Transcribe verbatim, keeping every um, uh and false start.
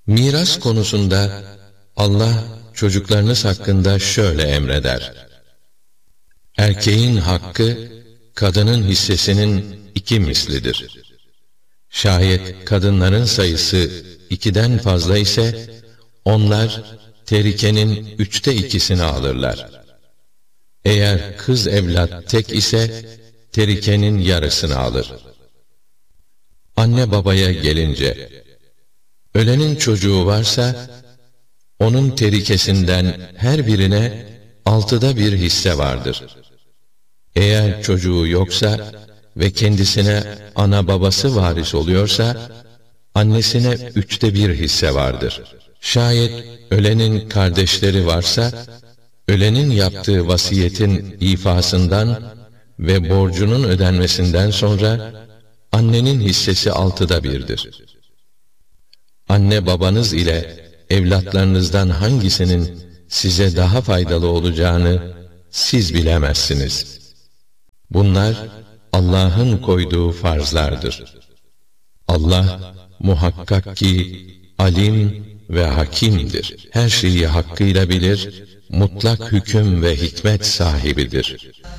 Miras konusunda Allah çocuklarınız hakkında şöyle emreder: Erkeğin hakkı, kadının hissesinin iki mislidir. Şayet kadınların sayısı ikiden fazla ise, onlar terikenin üçte ikisini alırlar. Eğer kız evlat tek ise, terikenin yarısını alır. Anne babaya gelince, ölenin çocuğu varsa, onun terikesinden her birine altıda bir hisse vardır. Eğer çocuğu yoksa ve kendisine ana babası varis oluyorsa, annesine üçte bir hisse vardır. Şayet ölenin kardeşleri varsa, ölenin yaptığı vasiyetin ifasından ve borcunun ödenmesinden sonra, annenin hissesi altıda birdir. Anne babanız ile evlatlarınızdan hangisinin size daha faydalı olacağını siz bilemezsiniz. Bunlar Allah'ın koyduğu farzlardır. Allah muhakkak ki alim ve hakimdir. Her şeyi hakkıyla bilir, mutlak hüküm ve hikmet sahibidir.